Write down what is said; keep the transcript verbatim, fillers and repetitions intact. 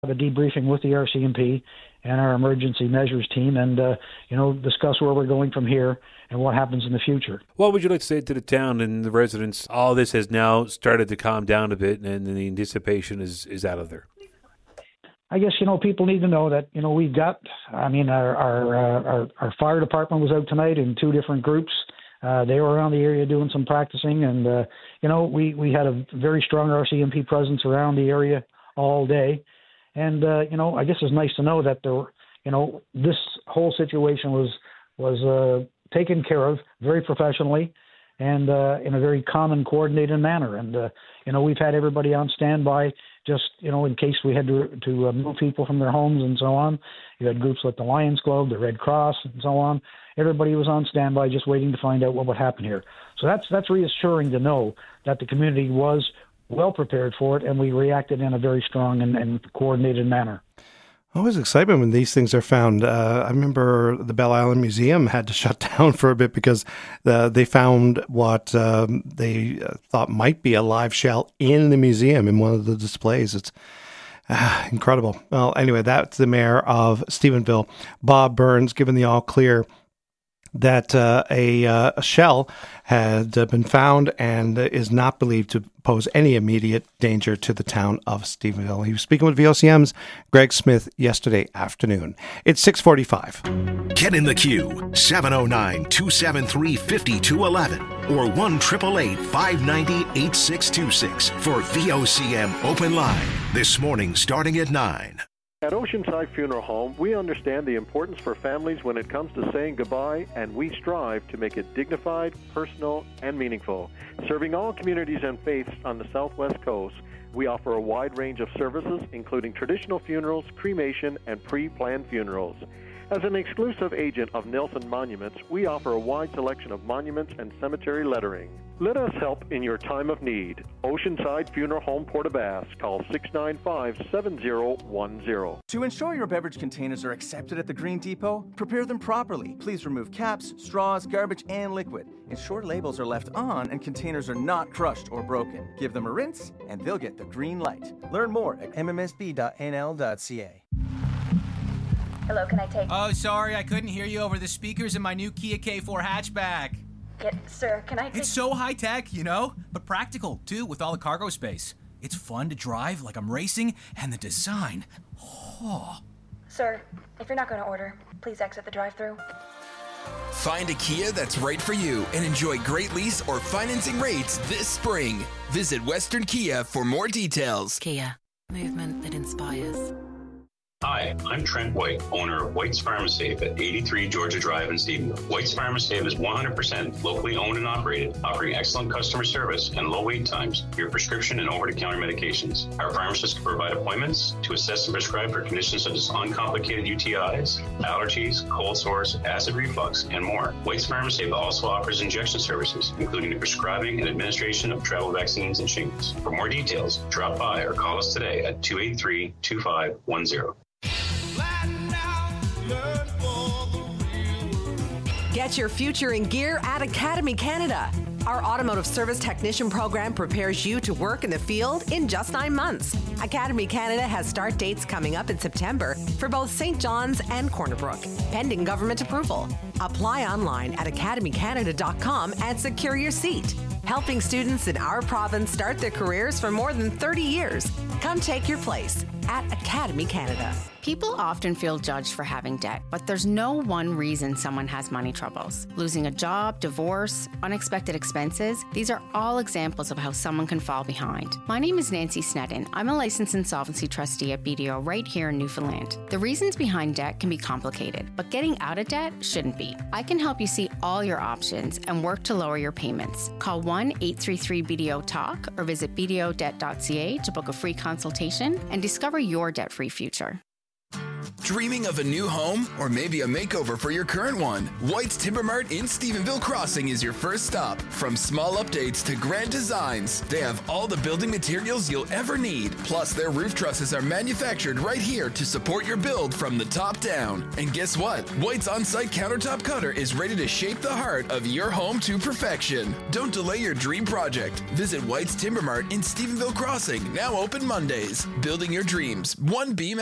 a debriefing with the R C M P and our emergency measures team and, uh, you know, discuss where we're going from here and what happens in the future. What would you like to say to the town and the residents? All this has now started to calm down a bit and the anticipation is, is out of there. I guess, you know, people need to know that, you know, we've got, I mean, our our uh, our, our fire department was out tonight in two different groups. Uh, they were around the area doing some practicing and, uh, you know, we, we had a very strong R C M P presence around the area all day. And, uh, you know, I guess it's nice to know that there were, you know, this whole situation was was uh, taken care of very professionally and uh, in a very calm and coordinated manner. And, uh, you know, we've had everybody on standby just, you know, in case we had to to uh, move people from their homes and so on. You had groups like the Lions Club, the Red Cross, and so on. Everybody was on standby just waiting to find out what would happen here. So that's that's reassuring to know that the community was well prepared for it, and we reacted in a very strong and, and coordinated manner. Always excitement when these things are found. Uh, I remember the Bell Island Museum had to shut down for a bit because uh, they found what um, they thought might be a live shell in the museum in one of the displays. It's uh, incredible. Well, anyway, that's the mayor of Stephenville, Bob Burns, given the all clear that uh, a, uh, a shell had uh, been found and is not believed to pose any immediate danger to the town of Stephenville. He was speaking with V O C M's Greg Smith yesterday afternoon. It's six forty-five. Get in the queue, seven oh nine, two seven three, five two one one or one eight eight eight, five nine zero, eight six two six for V O C M Open Line. This morning starting at nine. At Oceanside Funeral Home, we understand the importance for families when it comes to saying goodbye, and we strive to make it dignified, personal, and meaningful. Serving all communities and faiths on the Southwest Coast, we offer a wide range of services, including traditional funerals, cremation, and pre-planned funerals. As an exclusive agent of Nelson Monuments, we offer a wide selection of monuments and cemetery lettering. Let us help in your time of need. Oceanside Funeral Home, Port-aux-Basques. Call six nine five, seven zero one zero. To ensure your beverage containers are accepted at the Green Depot, prepare them properly. Please remove caps, straws, garbage, and liquid. Ensure labels are left on and containers are not crushed or broken. Give them a rinse, and they'll get the green light. Learn more at m m s b dot n l dot c a. Hello, can I take... Oh, sorry, I couldn't hear you over the speakers in my new Kia K four hatchback. Yeah, sir, can I take... It's so high-tech, you know, but practical, too, with all the cargo space. It's fun to drive like I'm racing, and the design... Oh. Sir, if you're not going to order, please exit the drive-thru. Find a Kia that's right for you and enjoy great lease or financing rates this spring. Visit Western Kia for more details. Kia, movement that inspires. Hi, I'm Trent White, owner of White's Pharmasafe at eighty-three Georgia Drive in Stephenville. White's Pharmasafe is one hundred percent locally owned and operated, offering excellent customer service and low wait times for your prescription and over-the-counter medications. Our pharmacists can provide appointments to assess and prescribe for conditions such as uncomplicated U T Is, allergies, cold sores, acid reflux, and more. White's Pharmasafe also offers injection services, including the prescribing and administration of travel vaccines and shingles. For more details, drop by or call us today at two eight three, two five one zero. Get your future in gear at Academy Canada. Our automotive service technician program prepares you to work in the field in just nine months. Academy Canada has start dates coming up in September for both Saint John's and Corner Brook, pending government approval. Apply online at academy canada dot com and secure your seat. Helping students in our province start their careers for more than thirty years. Come take your place at Academy Canada. People often feel judged for having debt, but there's no one reason someone has money troubles. Losing a job, divorce, unexpected expenses, these are all examples of how someone can fall behind. My name is Nancy Sneddon. I'm a licensed insolvency trustee at B D O right here in Newfoundland. The reasons behind debt can be complicated, but getting out of debt shouldn't be. I can help you see all your options and work to lower your payments. Call one eight three three B D O talk or visit b d o debt dot c a to book a free consultation and discover your debt-free future. Dreaming of a new home or maybe a makeover for your current one? White's Timber Mart in Stephenville Crossing is your first stop. From small updates to grand designs, they have all the building materials you'll ever need. Plus, their roof trusses are manufactured right here to support your build from the top down. And guess what? White's on-site countertop cutter is ready to shape the heart of your home to perfection. Don't delay your dream project. Visit White's Timber Mart in Stephenville Crossing, now open Mondays. Building your dreams, one beam